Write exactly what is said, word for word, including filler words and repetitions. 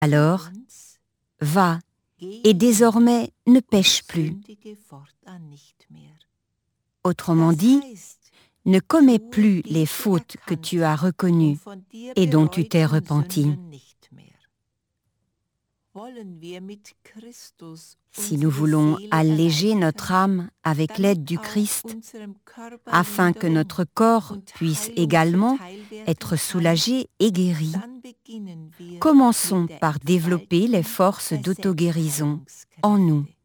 Alors, va, et désormais ne pêche plus. Autrement dit, ne commets plus les fautes que tu as reconnues et dont tu t'es repenti. Si nous voulons alléger notre âme avec l'aide du Christ, afin que notre corps puisse également être soulagé et guéri, commençons par développer les forces d'auto-guérison en nous.